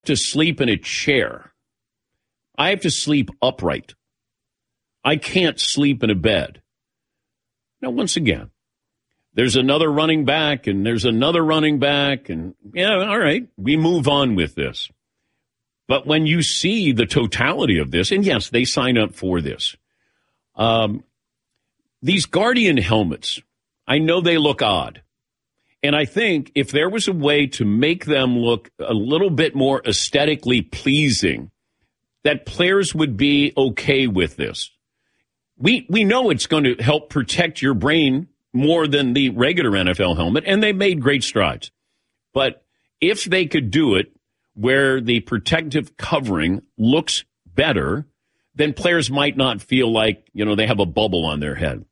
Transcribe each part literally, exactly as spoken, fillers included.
to sleep in a chair. I have to sleep upright. I can't sleep in a bed. Now, once again, there's another running back and there's another running back. And yeah, all right, we move on with this. But when you see the totality of this, and yes, they sign up for this. Um, these Guardian helmets, I know they look odd. And I think if there was a way to make them look a little bit more aesthetically pleasing, that players would be okay with this. We we know it's going to help protect your brain more than the regular N F L helmet, and they made great strides. But if they could do it where the protective covering looks better, then players might not feel like, you know, they have a bubble on their head.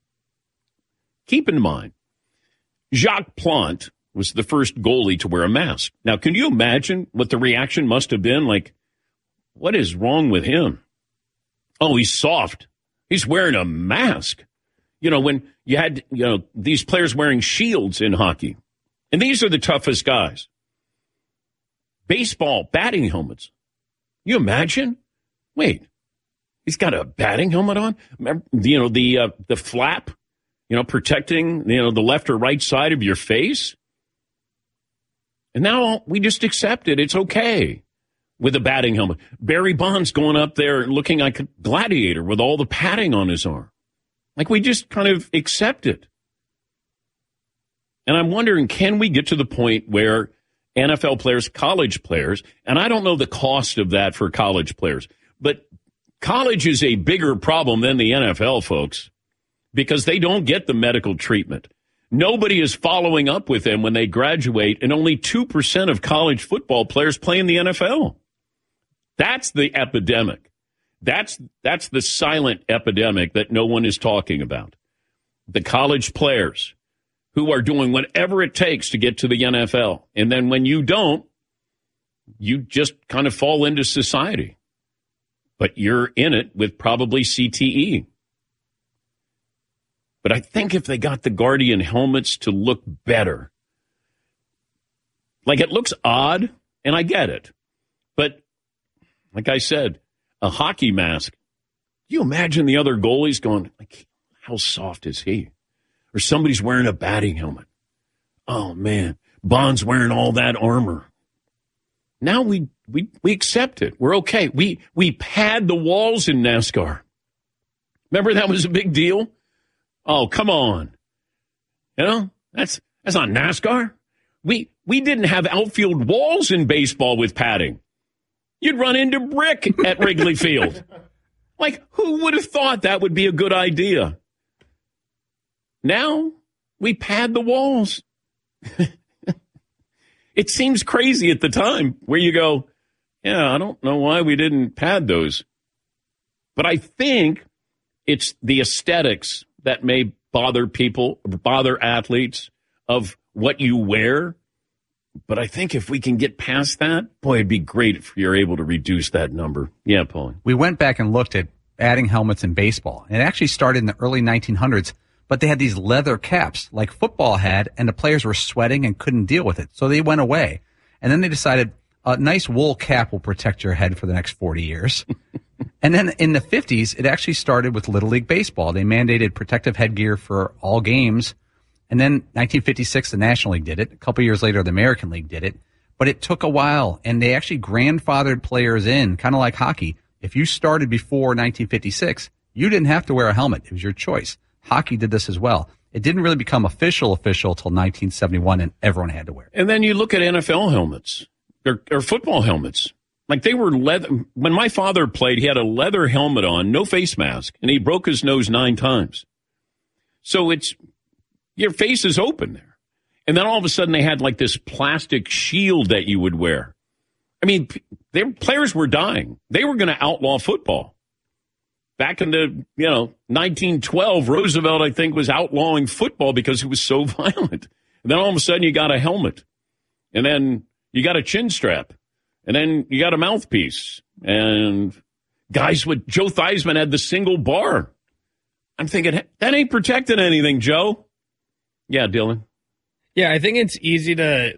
Keep in mind, Jacques Plante was the first goalie to wear a mask. Now, can you imagine what the reaction must have been? Like, what is wrong with him? Oh, he's soft. He's wearing a mask. You know, when you had, you know, these players wearing shields in hockey, and these are the toughest guys. Baseball, batting helmets. You imagine? Wait, he's got a batting helmet on? Remember, you know, the uh, the flap? You know, protecting, you know, the left or right side of your face. And now we just accept it. It's okay with a batting helmet. Barry Bonds going up there looking like a gladiator with all the padding on his arm. Like we just kind of accept it. And I'm wondering, can we get to the point where N F L players, college players, and I don't know the cost of that for college players, but college is a bigger problem than the N F L, folks. Because they don't get the medical treatment. Nobody is following up with them when they graduate, and only two percent of college football players play in the N F L. That's the epidemic. That's that's the silent epidemic that no one is talking about. The college players who are doing whatever it takes to get to the N F L. And then when you don't, you just kind of fall into society. But you're in it with probably C T E. But I think if they got the Guardian helmets to look better, like it looks odd, and I get it. But like I said, a hockey mask, you imagine the other goalies going, like, how soft is he? Or somebody's wearing a batting helmet. Oh, man, Bond's wearing all that armor. Now we we we accept it. We're okay. We, we pad the walls in NASCAR. Remember that was a big deal? Oh, come on. You know, that's that's not NASCAR. We we didn't have outfield walls in baseball with padding. You'd run into brick at Wrigley Field. Like, who would have thought that would be a good idea? Now, we pad the walls. It seems crazy at the time where you go, yeah, I don't know why we didn't pad those. But I think it's the aesthetics that may bother people, bother athletes of what you wear. But I think if we can get past that, boy, it'd be great if you're able to reduce that number. Yeah, Paul. We went back and looked at adding helmets in baseball. It actually started in the early nineteen hundreds, but they had these leather caps like football had, and the players were sweating and couldn't deal with it. So they went away. And then they decided a nice wool cap will protect your head for the next forty years. And then in the fifties, it actually started with Little League Baseball. They mandated protective headgear for all games. And then nineteen fifty-six, the National League did it. A couple years later, the American League did it. But it took a while, and they actually grandfathered players in, kind of like hockey. If you started before nineteen fifty-six, you didn't have to wear a helmet. It was your choice. Hockey did this as well. It didn't really become official official until nineteen seventy-one, and everyone had to wear it. And then you look at N F L helmets or, or football helmets. Like they were leather. When my father played, he had a leather helmet on, no face mask, and he broke his nose nine times. So it's, your face is open there. And then all of a sudden they had like this plastic shield that you would wear. I mean, their players were dying. They were going to outlaw football. Back in the, you know, nineteen twelve, Roosevelt, I think, was outlawing football because it was so violent. And then all of a sudden you got a helmet. And then you got a chin strap. And then you got a mouthpiece. And guys with Joe Theismann had the single bar. I'm thinking, that ain't protecting anything, Joe. Yeah, Dylan. Yeah, I think it's easy to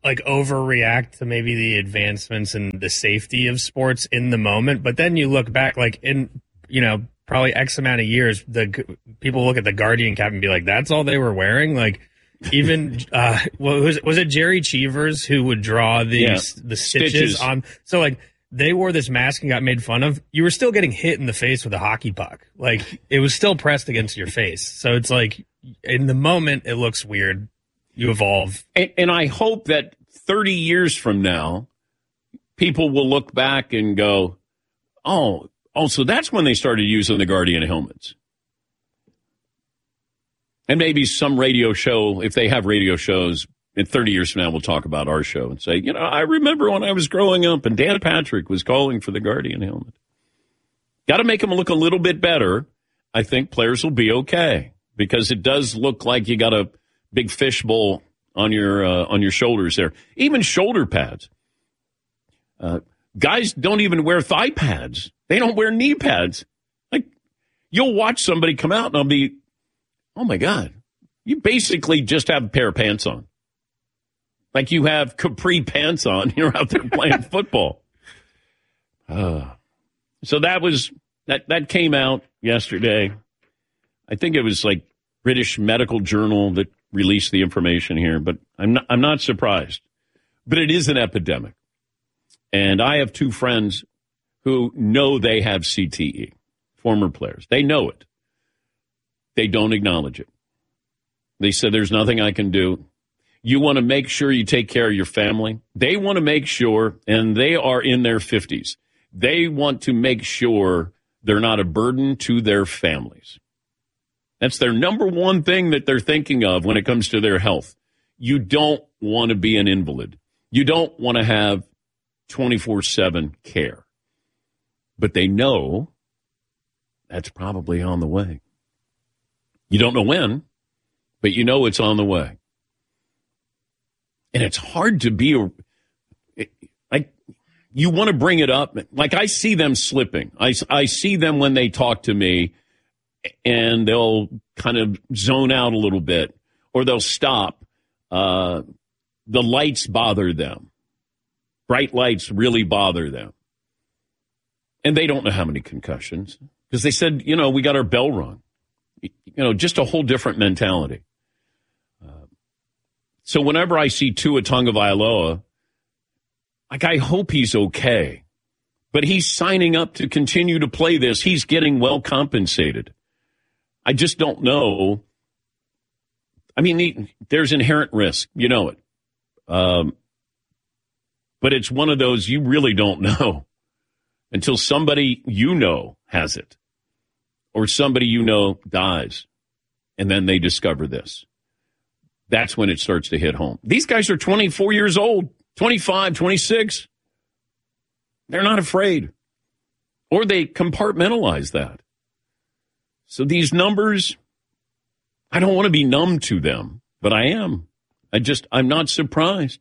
like overreact to maybe the advancements and the safety of sports in the moment, but then you look back, like in you know probably X amount of years, the people look at the Guardian cap and be like, "That's all they were wearing." Like even uh, was was it Jerry Cheevers who would draw the yeah. the stitches, stitches on? So like they wore this mask and got made fun of. You were still getting hit in the face with a hockey puck. Like it was still pressed against your face. So it's like in the moment it looks weird. You evolve. And, and I hope that thirty years from now, people will look back and go, oh, oh, so that's when they started using the Guardian helmets. And maybe some radio show, if they have radio shows, in thirty years from now, we'll talk about our show and say, you know, I remember when I was growing up and Dan Patrick was calling for the Guardian helmet. Got to make them look a little bit better. I think players will be okay because it does look like you got a big fishbowl on your uh, on your shoulders there. Even shoulder pads. Uh, guys don't even wear thigh pads. They don't wear knee pads. Like you'll watch somebody come out and I'll be, oh my God, you basically just have a pair of pants on. Like you have capri pants on. You're out there playing football. Uh, so that was that that came out yesterday. I think it was like British Medical Journal that release the information here, but I'm not, I'm not surprised. But it is an epidemic. And I have two friends who know they have C T E, former players. They know it. They don't acknowledge it. They said, there's nothing I can do. You want to make sure you take care of your family. They want to make sure, and they are in their fifties, they want to make sure they're not a burden to their families. That's their number one thing that they're thinking of when it comes to their health. You don't want to be an invalid. You don't want to have twenty-four seven care. But they know that's probably on the way. You don't know when, but you know it's on the way. And it's hard to be a, like, you want to bring it up. Like, I see them slipping. I, I see them when they talk to me, and they'll kind of zone out a little bit, or they'll stop. Uh, the lights bother them. Bright lights really bother them. And they don't know how many concussions, because they said, you know, we got our bell rung. You know, just a whole different mentality. Uh, so whenever I see Tua Tagovailoa, like, I hope he's okay. But he's signing up to continue to play this. He's getting well compensated. I just don't know. I mean, the, there's inherent risk. You know it. Um, but it's one of those you really don't know until somebody you know has it, or somebody you know dies, and then they discover this. That's when it starts to hit home. These guys are twenty-four years old, twenty-five, twenty-six. They're not afraid. Or they compartmentalize that. So these numbers, I don't want to be numb to them, but I am. I just, I'm not surprised.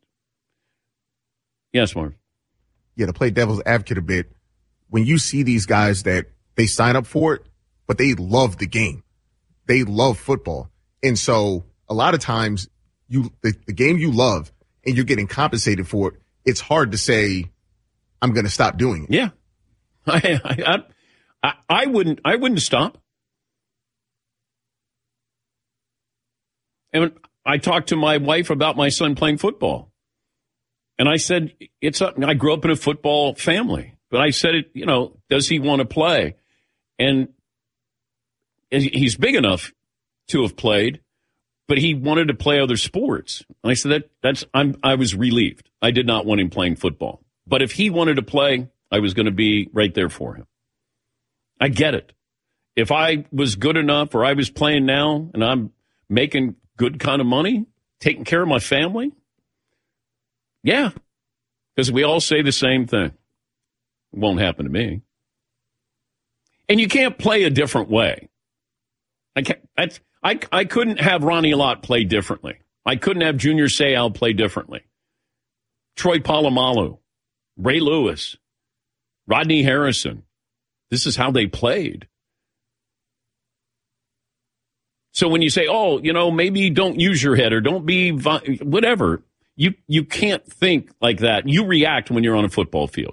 Yes, Marv. Yeah, to play devil's advocate a bit, when you see these guys that they sign up for it, but they love the game. They love football. And so a lot of times you the, the game you love and you're getting compensated for it, it's hard to say, I'm going to stop doing it. Yeah. I, I, I, I wouldn't, I wouldn't stop. And I talked to my wife about my son playing football. And I said, it's a, I grew up in a football family, but I said, it, you know, does he want to play? And he's big enough to have played, but he wanted to play other sports. And I said, that that's, I'm, I was relieved. I did not want him playing football. But if he wanted to play, I was going to be right there for him. I get it. If I was good enough, or I was playing now and I'm making good kind of money, taking care of my family, yeah, because we all say the same thing. It won't happen to me. And you can't play a different way. I can't, that's, I, I couldn't have Ronnie Lott play differently. I couldn't have Junior Seau play differently. Troy Polamalu, Ray Lewis, Rodney Harrison. This is how they played. So when you say, oh, you know, maybe don't use your head or don't be, whatever, You you can't think like that. You react when you're on a football field.